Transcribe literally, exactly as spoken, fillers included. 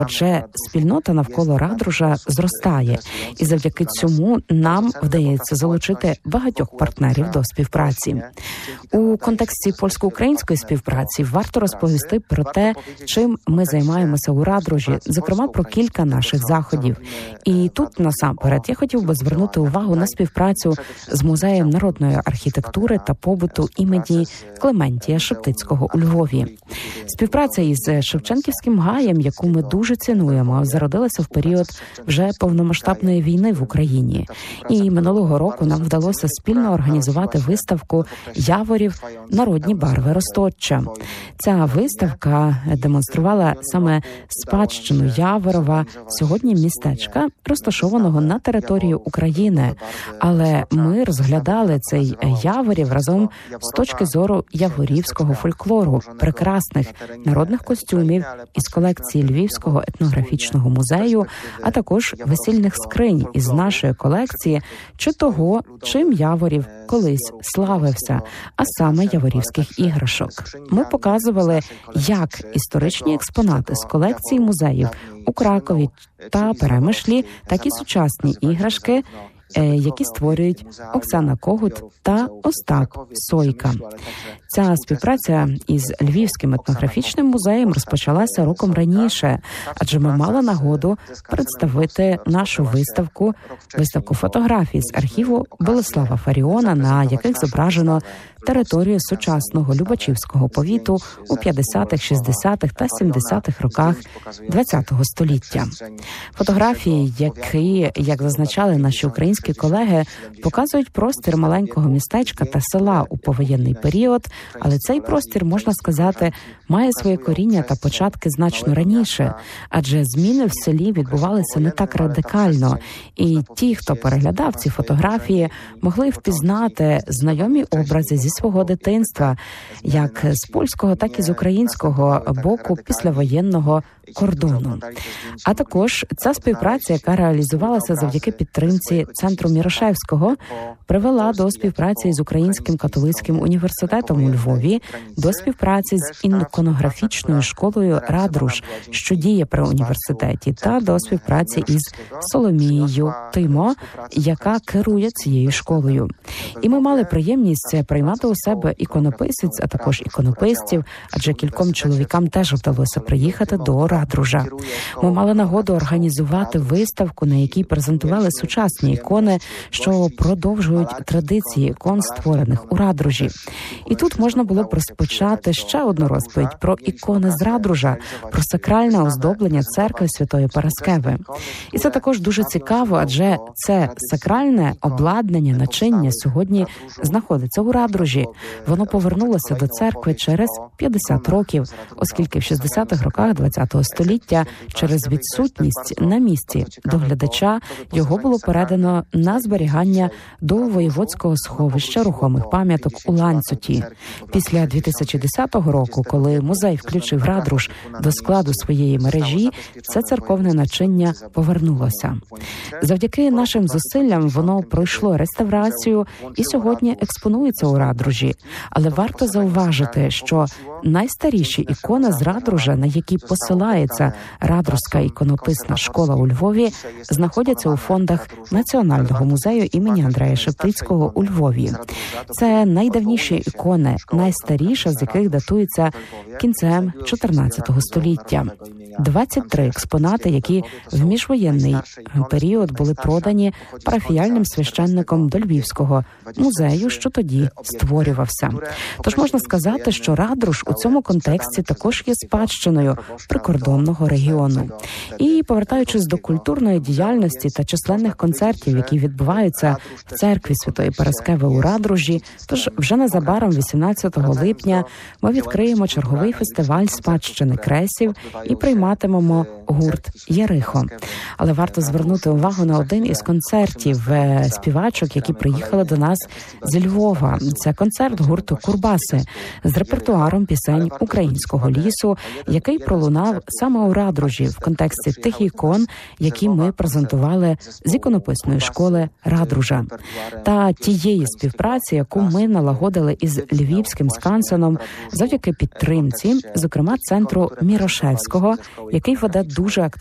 Отже, спільнота навколо Радружа зростає, і завдяки цьому нам вдається залучити багатьох партнерів до співпраці. У контексті польсько-української співпраці варто розповісти про те, чим ми займаємося у Радружі, зокрема про кілька наших заходів. І тут, насамперед, я хотів би звернути увагу на співпрацю з Музеєм народної архітектури та побуту імені Клементія Шептицького у Львові. Співпраця із Шевченківським гаєм, яку ми дуже цінуємо, зародилася в період вже повномасштабної війни в Україні. І минулого року нам вдалося спільно організувати виставку «Яворів. Народні барви Розточчя». Ця виставка демонструвала саме спадщину Яворова, сьогодні містечка, розташованого на території України. Але ми розглядали цей Яворів разом з точки зору яворівського фольклору, прекрасних народних костюмів із колекції Львівського етнографічного музею, а також весільних скринь із нашої колекції чи того, чим Яворів колись славився, а саме яворівських іграшок. Ми показували як історичні експонати з колекції музеїв у Кракові та Перемишлі, так і сучасні іграшки, які створюють Оксана Когут та Остап Сойка. Ця співпраця із Львівським етнографічним музеєм розпочалася роком раніше, адже ми мали нагоду представити нашу виставку, виставку фотографій з архіву Болеслава Фаріона, на яких зображено територію сучасного Любачівського повіту у п'ятдесятих, шістдесятих та сімдесятих роках ХХ століття. Фотографії, які, як зазначали наші українські колеги, показують простір маленького містечка та села у повоєнний період, але цей простір, можна сказати, має своє коріння та початки значно раніше, адже зміни в селі відбувалися не так радикально, і ті, хто переглядав ці фотографії, могли впізнати знайомі образи зі свого дитинства, як з польського, так і з українського боку післявоєнного кордону. А також ця співпраця, яка реалізувалася завдяки підтримці Центру Мірошевського, привела до співпраці з Українським католицьким університетом у Львові, до співпраці з іконографічною школою «Радруж», що діє при університеті, та до співпраці із Соломією Тимо, яка керує цією школою. І ми мали приємність приймати у себе іконописець, а також іконописців, адже кільком чоловікам теж вдалося приїхати до Радружа. Ми мали нагоду організувати виставку, на якій презентували сучасні ікони, що продовжують традиції ікон, створених у Радружі. І тут можна було б розпочати ще одну розповідь про ікони з Радружа, про сакральне оздоблення церкви Святої Параскеви. І це також дуже цікаво, адже це сакральне обладнання, начиння сьогодні знаходиться у Радружі. Воно повернулося до церкви через п'ятдесят років, оскільки в шістдесятих роках ХХ століття через відсутність на місці доглядача його було передано на зберігання до воєводського сховища рухомих пам'яток у Ланцюті. Після дві тисячі десятого року, коли музей включив Радруж до складу своєї мережі, це церковне начиння повернулося. Завдяки нашим зусиллям воно пройшло реставрацію і сьогодні експонується у Радружі. Але варто зауважити, що найстаріші ікони з Радружа, на які посилається Радружська іконописна школа у Львові, знаходяться у фондах Національного музею імені Андрея Шептицького у Львові. Це найдавніші ікони, найстаріша з яких датується кінцем чотирнадцятого століття. двадцять три експонати, які в міжвоєнний період були продані парафіяльним священником до Львівського музею, що тоді створювався. Тож можна сказати, що Радруж у цьому контексті також є спадщиною прикордонного регіону. І повертаючись до культурної діяльності та численних концертів, які відбуваються в церкві Святої Параскеви у Радружі, тож вже незабаром, вісімнадцятого липня, ми відкриємо черговий фестиваль спадщини кресів і прийматимемо гурт «Єрихо». Але варто звернути увагу на один із концертів співачок, які приїхали до нас зі Львова. Це концерт гурту «Курбаси» з репертуаром пісень українського лісу, який пролунав саме у Радружі в контексті тих ікон, які ми презентували з іконописної школи Радружа. Та тієї співпраці, яку ми налагодили із Львівським скансеном завдяки підтримці, зокрема, центру Мірошевського, який веде дуже активну